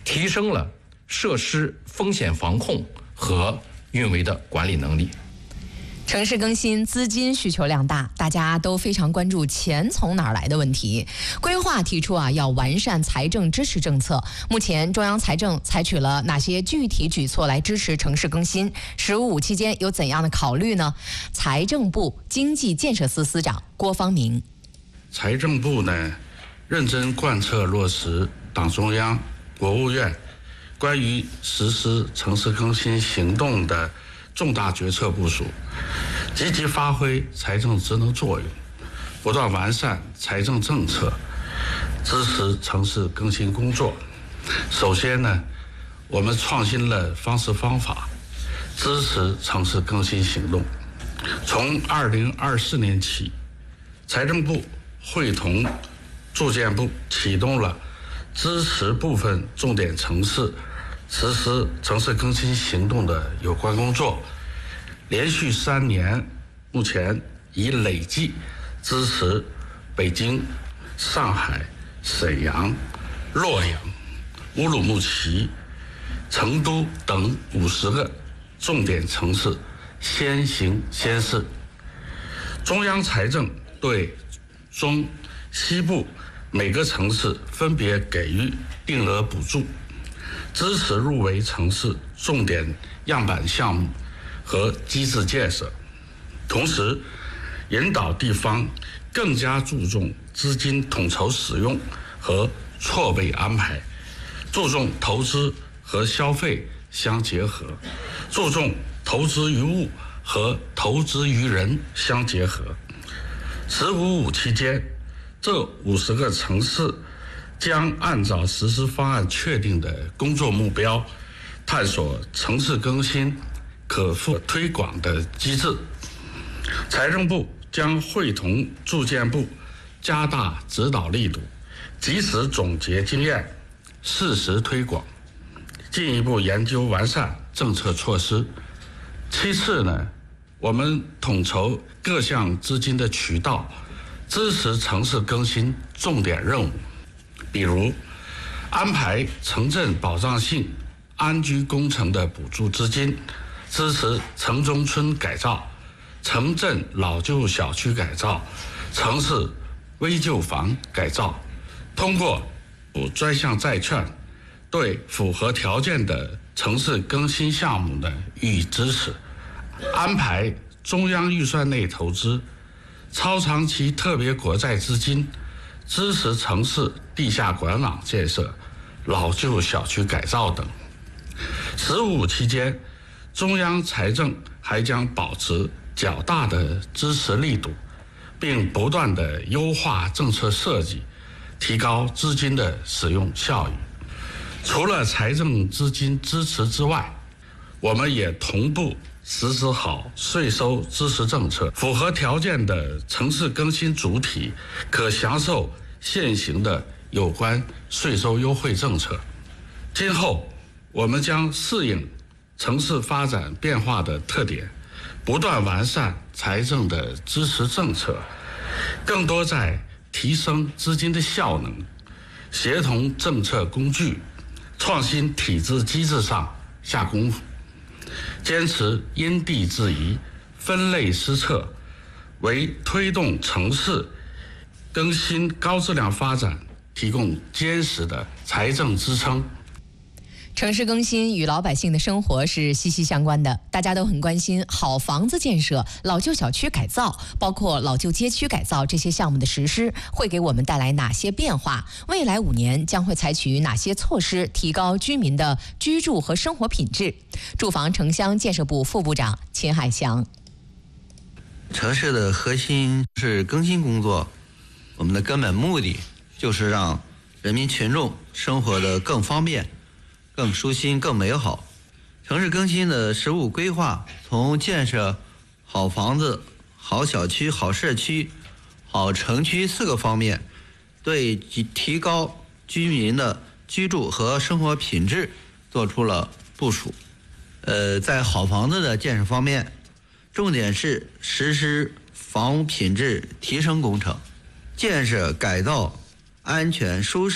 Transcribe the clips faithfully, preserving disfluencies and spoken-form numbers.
提升了设施风险防控和运维的管理能力。 城市更新资金需求量大，大家都非常关注钱从哪儿来的问题。规划提出啊，要完善财政支持政策。目前中央财政采取了哪些具体举措来支持城市更新？“十五五”期间有怎样的考虑呢？财政部经济建设司司长郭方明。 财政部呢，认真贯彻落实党中央、国务院关于实施城市更新行动的重大决策部署，积极发挥财政职能作用，不断完善财政政策，支持城市更新工作。首先呢，我们创新了方式方法，支持城市更新行动。从二零二四年起，财政部会同住建部启动了支持部分重点城市实施城市更新行动的有关工作，连续三年，目前已累计支持北京、上海、沈阳、洛阳、乌鲁木齐、成都等五十个重点城市先行先试。中央财政对中西部每个城市分别给予定额补助，支持入围城市重点样板项目和机制建设，同时引导地方更加注重资金统筹使用和错位安排，注重投资和消费相结合，注重投资于物和投资于人相结合。十五五期间，这五十个城市将按照实施方案确定的工作目标，探索城市更新可复推广的机制。财政部将会同住建部加大指导力度，及时总结经验，适时推广，进一步研究完善政策措施。其次呢，我们统筹各项资金的渠道，支持城市更新重点任务，比如安排城镇保障性安居工程的补助资金，支持城中村改造、城镇老旧小区改造、城市危旧房改造，通过专项债券对符合条件的城市更新项目呢予以支持，安排中央预算内投资超长期特别国债资金，支持城市地下管网建设、老旧小区改造等。十五期间，中央财政还将保持较大的支持力度，并不断地优化政策设计，提高资金的使用效益。除了财政资金支持之外，我们也同步实施好税收支持政策，符合条件的城市更新主体可享受现行的有关税收优惠政策。今后我们将适应城市发展变化的特点，不断完善财政的支持政策，更多在提升资金的效能、协同政策工具、创新体制机制上下功夫，坚持因地制宜、分类施策，为推动城市更新高质量发展提供坚实的财政支撑。 城市更新与老百姓的生活是息息相关的，大家都很关心好房子建设、老旧小区改造，包括老旧街区改造这些项目的实施会给我们带来哪些变化？未来五年将会采取哪些措施提高居民的居住和生活品质？住房城乡建设部副部长秦海翔。 城市的核心是更新工作，我们的根本目的就是让人民群众生活得更方便、更舒心、更美好。城市更新的十五规划，从建设好房子、好小区、好社区、好城区四个方面，对提高居民的居住和生活品质做出了部署。呃，在好房子的建设方面，重点是实施房屋品质提升工程，建设改造安全、舒适、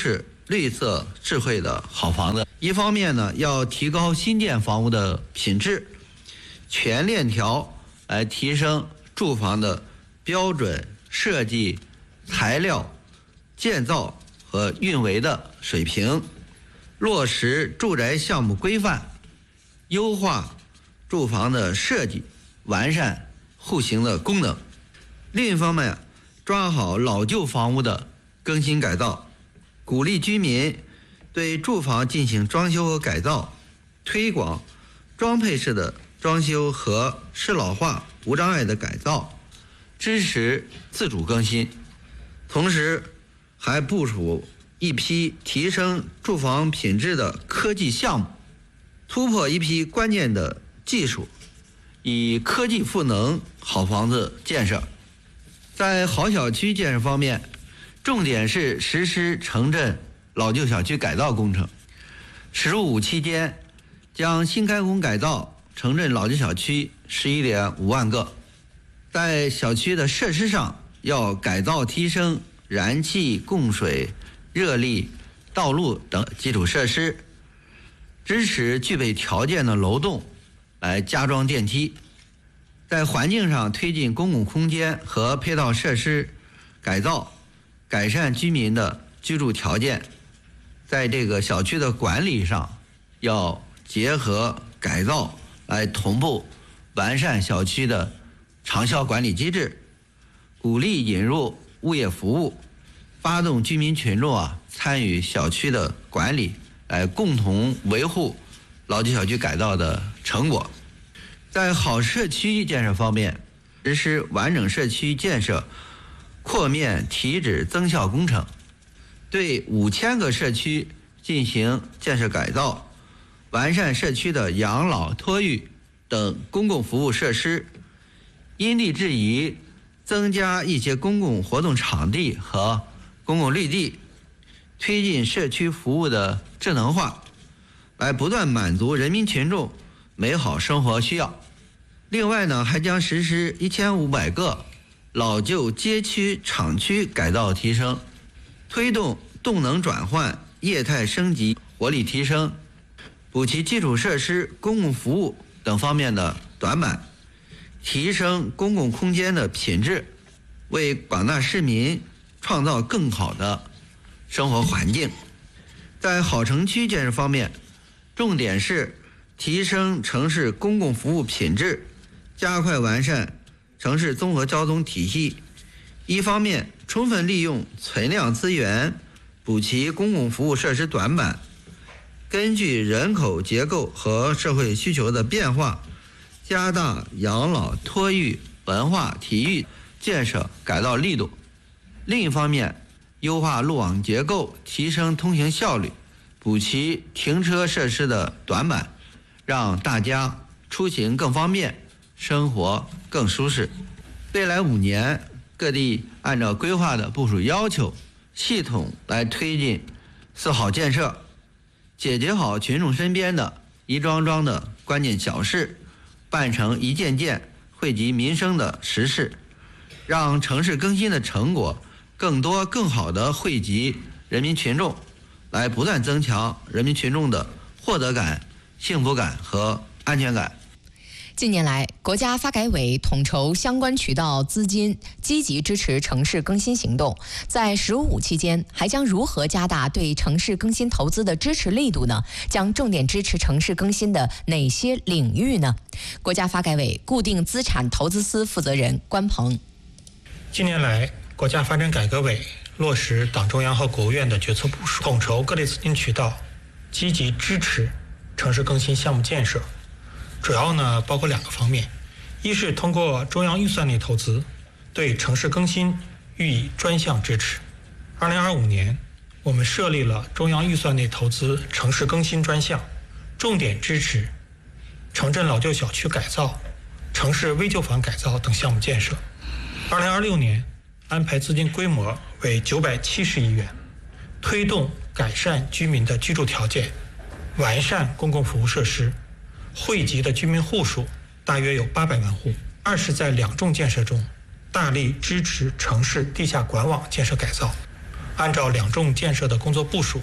绿色智慧的好房子。一方面呢，要提高新建房屋的品质，全链条来提升住房的标准设计、材料、建造和运维的水平，落实住宅项目规范，优化住房的设计，完善户型的功能。另一方面，抓好老旧房屋的更新改造，鼓励居民对住房进行装修和改造，推广装配式的装修和适老化无障碍的改造，支持自主更新。同时还部署一批提升住房品质的科技项目，突破一批关键的技术，以科技赋能好房子建设。在好小区建设方面，重点是实施城镇老旧小区改造工程。“十五”期间，将新开工改造城镇老旧小区 十一点五万个。在小区的设施上，要改造提升燃气、供水、热力、道路等基础设施，支持具备条件的楼栋来加装电梯。在环境上推进公共空间和配套设施改造，改善居民的居住条件。在这个小区的管理上，要结合改造来同步完善小区的长效管理机制，鼓励引入物业服务，发动居民群众啊参与小区的管理，来共同维护老旧小区改造的成果。在好社区建设方面，实施完整社区建设扩面提质增效工程，对五千个社区进行建设改造，完善社区的养老、托育等公共服务设施，因地制宜增加一些公共活动场地和公共绿地，推进社区服务的智能化，来不断满足人民群众美好生活需要。另外呢，还将实施一千五百个老旧街区厂区改造提升，推动动能转换、业态升级、活力提升，补齐基础设施、公共服务等方面的短板，提升公共空间的品质，为广大市民创造更好的生活环境。在好城区建设方面，重点是提升城市公共服务品质，加快完善城市综合交通体系。一方面，充分利用存量资源，补齐公共服务设施短板，根据人口结构和社会需求的变化，加大养老、托育、文化、体育建设改造力度。另一方面，优化路网结构，提升通行效率，补齐停车设施的短板，让大家出行更方便，生活更舒适。未来五年，各地按照规划的部署要求，系统来推进四好建设，解决好群众身边的一桩桩的关键小事，办成一件件惠及民生的实事，让城市更新的成果更多更好地惠及人民群众，来不断增强人民群众的获得感、幸福感和安全感。 近年来，国家发改委统筹相关渠道资金，积极支持城市更新行动。在“十五”期间，还将如何加大对城市更新投资的支持力度呢？将重点支持城市更新的哪些领域呢？国家发改委固定资产投资司负责人关鹏。 近年来，国家发展改革委落实党中央和国务院的决策部署，统筹各类资金渠道，积极支持城市更新项目建设。主要呢包括两个方面，一是通过中央预算内投资，对城市更新予以专项支持。二零二五年，我们设立了中央预算内投资城市更新专项，重点支持城镇老旧小区改造、城市危旧房改造等项目建设。二零二六年，安排资金规模为九百七十亿元，推动改善居民的居住条件，完善公共服务设施。惠及的居民户数大约有八百万户。二是在两重建设中，大力支持城市地下管网建设改造，按照两重建设的工作部署，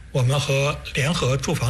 我们和联合住房